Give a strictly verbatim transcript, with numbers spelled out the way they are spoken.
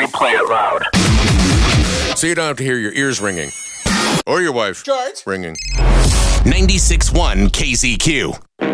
we play it loud. So you don't have to hear your ears ringing. Or your wife George. ringing. ninety-six point one K Z Q.